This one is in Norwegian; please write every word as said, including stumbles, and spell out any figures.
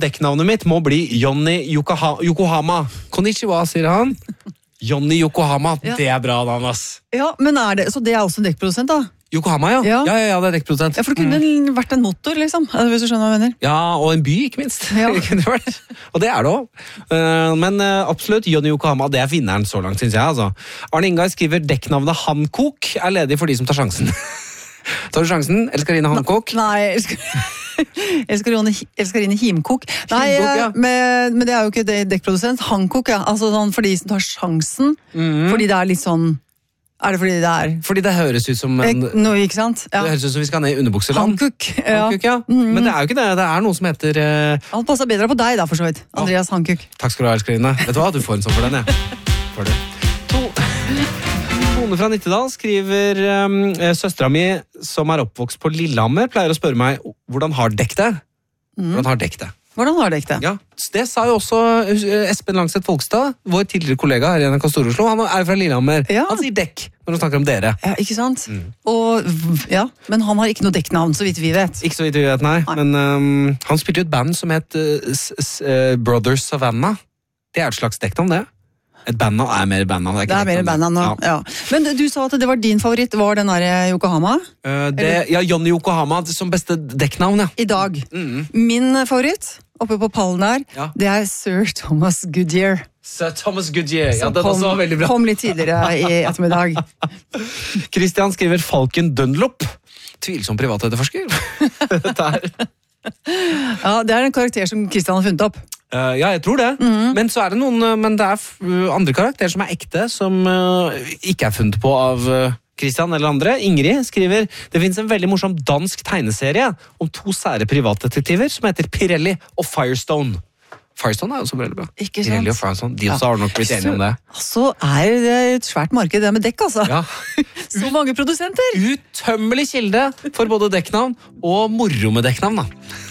Dekknavnet mitt må bli Johnny Yokoha- Yokohama. Konnichiwa, sier han. Johnny Yokohama, Ja. det er bra navn, ass. Ja, men er det, så det er også en dekkprodusent da? Yokohama, ja. Ja. Ja, ja, ja, det er dekkprodusent. Ja, for det kunne mm. vært en motor, liksom. Hvis du skjønner hva jeg mener. Ja, og en by, ikke minst. Ja. Det kunne det vært. Og det er det også. Men uh, absolutt, Johnny Yokohama, det er vinneren så langt, synes jeg. Altså. Arne Ingar skriver dekknavnet Hankook er ledig for de som tar sjansen. Tar du sjansen? Elskarine Hankook? Nei, Elskarine, Elskarine Himkok. Nei, Himkok, ja. men, men det er jo ikke det- dekkprodusent. Hankook, ja. Altså sånn for de som tar sjansen. Mhm. Fordi det er litt sånn... Er det fordi det er... Fordi det høres ut som en... Ek, noe, ikke sant? Ja. Det høres ut som vi skal ned i underbukseland. Hankook. Ja. Hankook, ja. Mhm. Men det er jo ikke det. Det er noe som heter... Uh... Han passer bedre på deg da, for så vidt. Andreas Hankook. Takk skal du ha, Elskarine. Vet du hva? Du får en sånn for den, jeg. For det. To... Tone fra Nittedal skriver um, søstera mi, som er oppvokst på Lillehammer, pleier å spørre meg hvordan har dekk det? Hvordan har dekk det? Hvordan har dere det? Ja, det sa jo også uh, Espen Langset Folkestad, vår tidligere kollega her i N R K Stor-Oslo. Han er jo fra Lillehammer. Ja. Han sier dekk når han snakker om dere. Ja, ikke sant? Og, ja, men han har ikke noe dekknavn, så vidt vi vet. Ikke så vidt vi vet, nei. Nei. Men um, han spilte jo et band som het uh, S- S- uh, Brothers Savannah. Det er et slags dekknavn, det. Et bandnavn er mer bandnavn. Det er mer bandnavn nå. Ja. Ja. Men du sa at det var din favoritt, var den der Yokohama? Uh, det, ja, Johnny Yokohama som beste dekknavn, ja. I dag. Mm. Min favoritt, oppe på pallen der, Ja. det er Sir Thomas Goodyear. Sir Thomas Goodyear. Ja, Som den kom, også var veldig bra. kom litt tidligere i ettermiddag. Christian skriver Falken Dunlop. Tvilsom privatetterforsker. Dette er... Ja, det er en karakter som Christian har funnet opp. Uh, ja, jeg tror det. Mhm. Men så er det noen uh, Men det er uh, andre karakterer som er ekte, som uh, ikke er funnet på av uh, Christian eller andre. Ingrid skriver det finnes en veldig morsom dansk tegneserie om to sære privatdetektiver som heter Pirelli og Firestone. Firestone er jo så veldig bra. Ikke sant? Pirelli og Firestone, de også har nok blitt enige om det. Så er det et svært marked det med dekk, altså. Ja. Så mange produsenter. Utømmelig kilde for både dekknavn og moro med dekknavn, da.